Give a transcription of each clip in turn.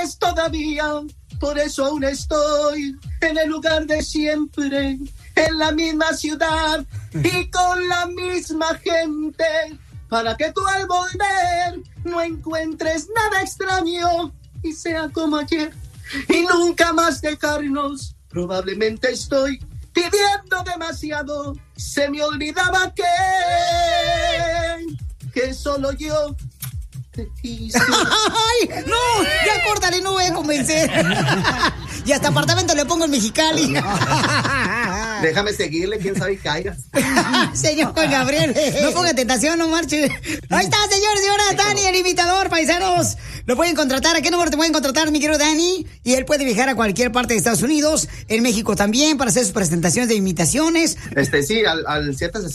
entiendes todavía, por eso aún estoy en el lugar de siempre, en la misma ciudad y con la misma gente, para que tú al volver no encuentres nada extraño y sea como ayer y nunca más dejarnos. Probablemente estoy pidiendo demasiado, se me olvidaba que solo yo te quise. ¡Ay! ¡No! Ya córtale, no voy a convencer. Y hasta apartamento le pongo en Mexicali. Déjame seguirle, quién sabe y caigas. Señor Juan Gabriel, no ponga tentación, no marche. Ahí está, señores y señoras, Dani, el imitador, paisanos. Lo pueden contratar. ¿A qué número te pueden contratar, mi querido Dani? Y él puede viajar a cualquier parte de Estados Unidos, en México también, para hacer sus presentaciones de imitaciones. Sí, al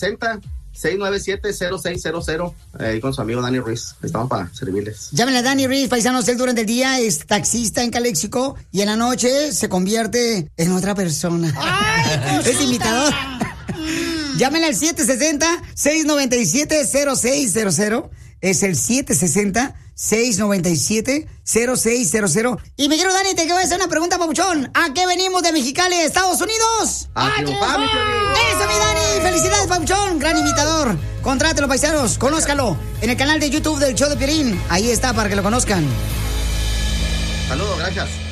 760-697-0600, ahí con su amigo Dani Ruiz. Estamos para servirles. Llámenle a Dani Ruiz, paisanos. Él durante el día es taxista en Caléxico y en la noche se convierte en otra persona. ¡Ay, es imitador. Llámenle al 760-697-0600. Es el 760-697-0600. Y me quiero, Dani, te quiero hacer una pregunta, papuchón. ¿A qué venimos de Mexicali, Estados Unidos? ¡A triunfar, mi querido! ¡Eso, mi Dani! ¡Felicidades, papuchón! Gran imitador. Contrátelo, paisanos. Conózcalo en el canal de YouTube del Show de Piolín. Ahí está, para que lo conozcan. Saludos, gracias.